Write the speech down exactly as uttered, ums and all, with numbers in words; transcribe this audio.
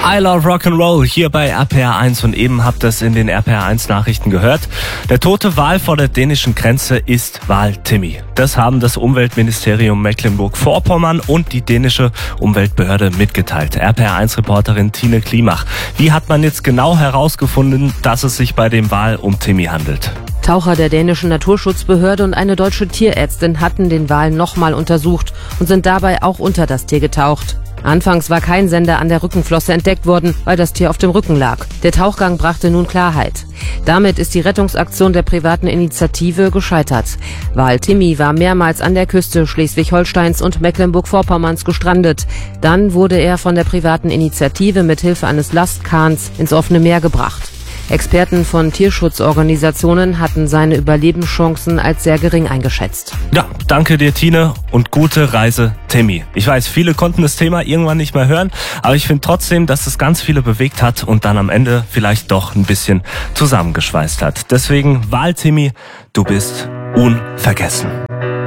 I Love Rock'n'Roll hier bei R P R eins und eben habt ihr es in den R P R eins Nachrichten gehört. Der tote Wal vor der dänischen Grenze ist Wal Timmy. Das haben das Umweltministerium Mecklenburg-Vorpommern und die dänische Umweltbehörde mitgeteilt. R P R eins Reporterin Tine Klimach. Wie hat man jetzt genau herausgefunden, dass es sich bei dem Wal um Timmy handelt? Taucher der dänischen Naturschutzbehörde und eine deutsche Tierärztin hatten den Wal nochmal untersucht und sind dabei auch unter das Tier getaucht. Anfangs war kein Sender an der Rückenflosse entdeckt worden, weil das Tier auf dem Rücken lag. Der Tauchgang brachte nun Klarheit. Damit ist die Rettungsaktion der privaten Initiative gescheitert. Wal Timmy war mehrmals an der Küste Schleswig-Holsteins und Mecklenburg-Vorpommerns gestrandet. Dann wurde er von der privaten Initiative mit Hilfe eines Lastkahns ins offene Meer gebracht. Experten von Tierschutzorganisationen hatten seine Überlebenschancen als sehr gering eingeschätzt. Ja, danke dir, Tine, und gute Reise, Timmy. Ich weiß, viele konnten das Thema irgendwann nicht mehr hören, aber ich finde trotzdem, dass es ganz viele bewegt hat und dann am Ende vielleicht doch ein bisschen zusammengeschweißt hat. Deswegen, Wal Timmy, du bist unvergessen.